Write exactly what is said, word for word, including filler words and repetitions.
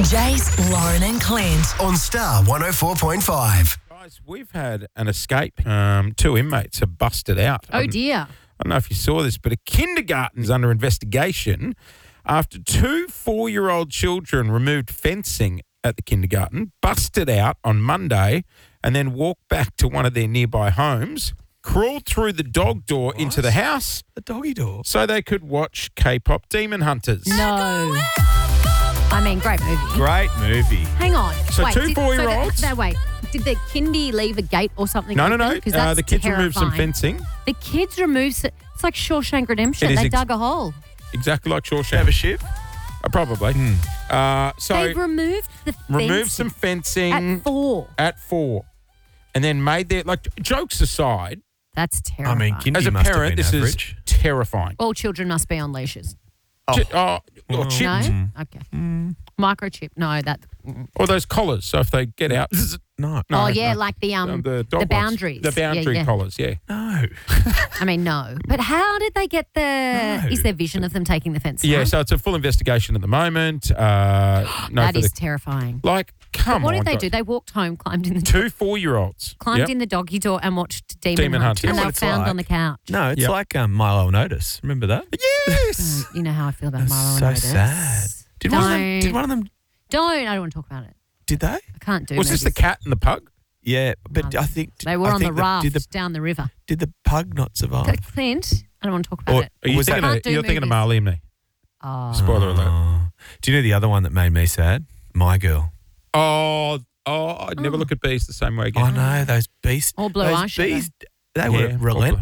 Jace, Lauren and Clint. On Star one oh four point five. Guys, we've had an escape. Um, two inmates have busted out. Oh, Um, dear. I don't know if you saw this, but a kindergarten is under investigation after two four-year-old children removed fencing at the kindergarten, busted out on Monday, and then walked back to one of their nearby homes, crawled through the dog door into the house The doggy door. so they could watch K-pop Demon Hunters. No. I mean, great movie. Great movie. Hang on. So wait, two did- four-year-olds- So the, no, wait. Did the kindy leave a gate or something? No, no, open? no. 'Cause Uh, that's the kids removed some terrifying. fencing, The kids removed. s- It's like Shawshank Redemption. It is They ex- dug a hole. exactly like Have a Shawshank. shift? Uh, probably. Uh, so They've removed the removed some fencing fencing at four. at four, and then made their, like, jokes aside, That's I terrifying. mean, kindy as a must have parent, been this average. is terrifying. All children must be on leashes. Chi- oh, or chipped, No? Okay. Microchip. No, that. or those collars. So if they get out, No. no, oh, yeah, no. like the um, Um, the, dog the ones. boundaries. the boundary yeah, yeah. collars. Yeah, No. I mean, no. But how did they get the? No. Is there vision of them taking the fence yeah. down? So it's a full investigation at the moment. Uh, no, that for is the, terrifying. like, come What on. did they guys. do? They walked home, climbed in the Two four-year-olds climbed Yep. in the doggy door and watched Demon, Demon Hunt, Hunt. and You know they what were it's found like? on the couch. No, it's Yep. like um, Milo and Otis. Remember that? Yes. You know how I feel about That's Milo and so Otis. sad. Did one, of them, Don't. did one of them, Don't. I don't want to talk about it. did they? I can't do. Was this the movies. cat and the pug? Yeah, but Um, I think. They were I on the think that- raft Did the, down the river. did the pug not survive? Clint, I don't want to talk about Or- it. Are you Was that- thinking Can't of, do you're thinking of movies. Marlene? Oh. Spoiler alert. Oh. Do you know the other one that made me sad? My Girl. Oh, oh, I'd never Oh. look at bees the same way again. I know, those beasts. All blue those eyeshadow. bees, they Yeah, were all blue. relentless.